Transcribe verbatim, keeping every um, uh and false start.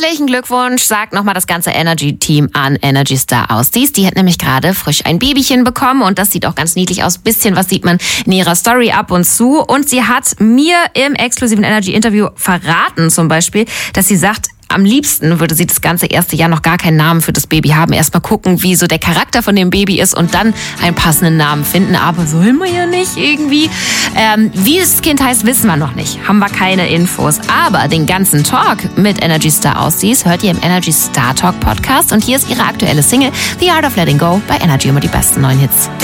Herzlichen Glückwunsch, sagt nochmal das ganze Energy-Team an Energy Star Aussies. Die hat nämlich gerade frisch ein Babychen bekommen und das sieht auch ganz niedlich aus. Bisschen was sieht man in ihrer Story ab und zu. Und sie hat mir im exklusiven Energy-Interview verraten zum Beispiel, dass sie sagt, am liebsten würde sie das ganze erste Jahr noch gar keinen Namen für das Baby haben. Erstmal gucken, wie so der Charakter von dem Baby ist und dann einen passenden Namen finden. Aber wollen wir ja nicht irgendwie. Ähm, wie das Kind heißt, wissen wir noch nicht. Haben wir keine Infos. Aber den ganzen Talk mit Energy Star Aussies hört ihr im Energy Star Talk Podcast. Und hier ist ihre aktuelle Single The Art of Letting Go bei Energy, immer die besten neuen Hits.